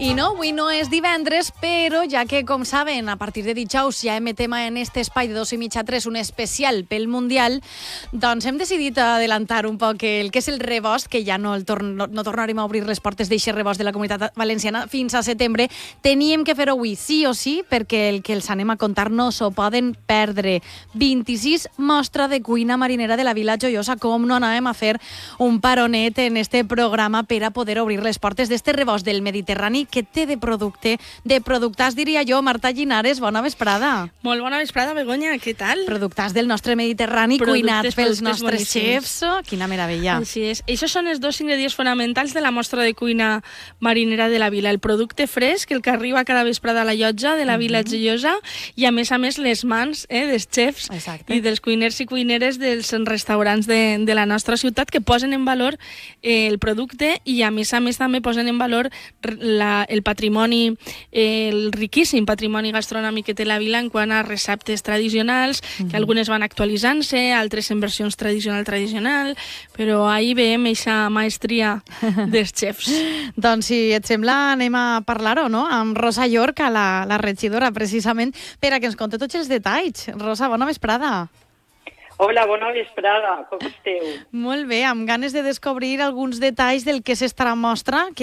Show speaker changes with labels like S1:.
S1: I no, avui no és divendres, però ja que, com saben, a partir de dijous ja emetem en este espai de 2:30 a 3 un especial pel Mundial, doncs hem decidit adelantar un poc el que és el rebost, que ja no tornarem a obrir les portes d'eixe rebost de la Comunitat Valenciana fins a setembre. Teníem que fer-ho avui, sí o sí, perquè el que els anem a contar no s'ho poden perdre. 26 mostra de cuina marinera de la Vila Joiosa. Com no anàvem a fer un paronet en este programa per a poder obrir les portes d'este rebost del Mediterrani que té de productàs, diria jo. Marta Llinares, bona vesprada.
S2: Molt bona vesprada, Begoña, què tal?
S1: Productàs del nostre Mediterrani, cuinats pels nostres xefs. Quina meravella.
S2: Així és. Això són els dos ingredients fonamentals de la mostra de cuina marinera de la Vila. El producte fresc, el que arriba cada vesprada a la llotja de la Vila Joiosa, i a més les mans dels xefs i dels cuiners i cuineres dels restaurants de la nostra ciutat, que posen en valor el producte i a més també posen en valor el patrimoni, el riquíssim patrimoni gastronòmic que té la Vila en quant a receptes tradicionals, que algunes van actualitzant-se, altres en versions tradicional, però ahir veiem aquesta maestria dels xefs.
S1: Doncs si et sembla anem a parlar-ho, no?, amb Rosa Llorca, la regidora, precisament, per a que ens conti tots els detalls. Rosa, bona vesprada.
S3: Hola, bona vesprada, com esteu?
S1: Molt bé, amb ganes de descobrir alguns detalls del que és esta mostra, que